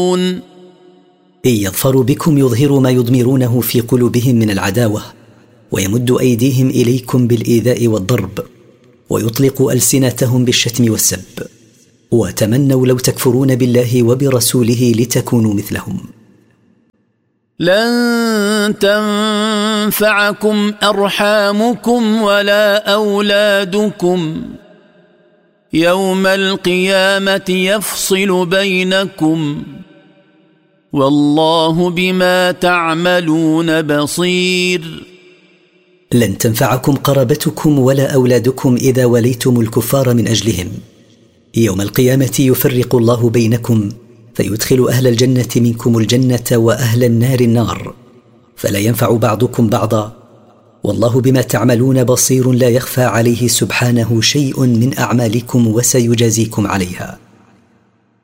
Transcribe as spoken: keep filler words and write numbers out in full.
إن يظفروا بكم يظهروا ما يضمرونه في قلوبهم من العداوة، ويمد أيديهم إليكم بالإيذاء والضرب، ويطلق ألسنتهم بالشتم والسب، وتمنوا لو تكفرون بالله وبرسوله لتكونوا مثلهم. لن تنفعكم أرحامكم ولا أولادكم، يوم القيامة يفصل بينكم، والله بما تعملون بصير. لن تنفعكم قرابتكم ولا أولادكم إذا وليتم الكفار من أجلهم. يوم القيامة يفرق الله بينكم، فيدخل أهل الجنة منكم الجنة وأهل النار النار، فلا ينفع بعضكم بعضا، والله بما تعملون بصير لا يخفى عليه سبحانه شيء من أعمالكم وسيجازيكم عليها.